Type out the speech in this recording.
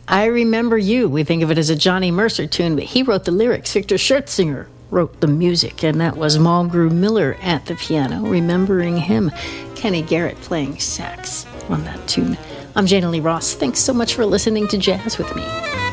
I Remember You. We think of it as a Johnny Mercer tune, but he wrote the lyrics. Victor Schertzinger wrote the music, and that was Mulgrew Miller at the piano, remembering him. Kenny Garrett playing sax on that tune. I'm Jana Lee Ross. Thanks so much for listening to Jazz with me.